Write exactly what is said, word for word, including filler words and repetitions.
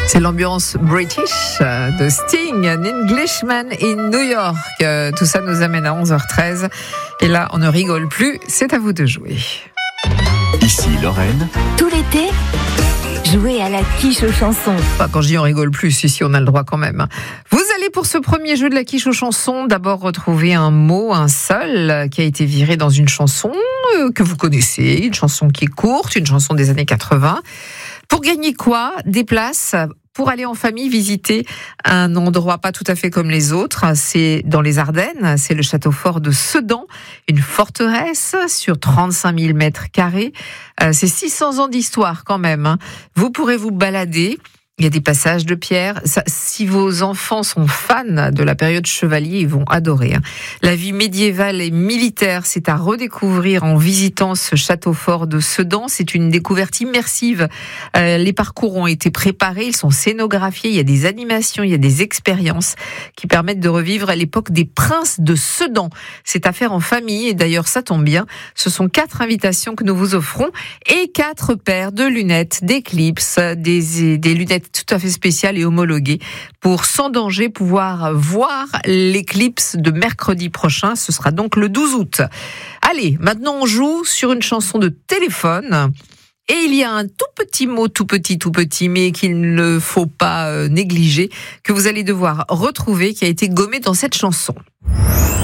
C'est l'ambiance british de Sting, An Englishman in New York. Tout ça nous amène à onze heures treize. Et là, on ne rigole plus, c'est à vous de jouer. Ici Lorraine. Tout l'été, jouez à la quiche aux chansons. Enfin, quand je dis on rigole plus, ici on a le droit quand même. Vous allez pour ce premier jeu de la quiche aux chansons d'abord retrouver un mot, un seul, qui a été viré dans une chanson euh, que vous connaissez, une chanson qui est courte, une chanson des années quatre-vingts. Pour gagner quoi ? Des places pour aller en famille visiter un endroit pas tout à fait comme les autres. C'est dans les Ardennes, c'est le château fort de Sedan, une forteresse sur trente-cinq mille mètres carrés. Euh, c'est six cents ans d'histoire quand même, hein. Vous pourrez vous balader. Il y a des passages de pierre. Ça, si vos enfants sont fans de la période chevalier, ils vont adorer. La vie médiévale et militaire, c'est à redécouvrir en visitant ce château fort de Sedan. C'est une découverte immersive. Euh, les parcours ont été préparés, ils sont scénographiés. Il y a des animations, il y a des expériences qui permettent de revivre l'époque des princes de Sedan. C'est à faire en famille et d'ailleurs, ça tombe bien. Ce sont quatre invitations que nous vous offrons et quatre paires de lunettes, d'éclipses, des, des lunettes tout à fait spécial et homologué pour sans danger pouvoir voir l'éclipse de mercredi prochain. Ce sera donc le douze août. Allez, maintenant on joue sur une chanson de téléphone. Et il y a un tout petit mot, tout petit, tout petit, mais qu'il ne faut pas négliger, que vous allez devoir retrouver, qui a été gommé dans cette chanson.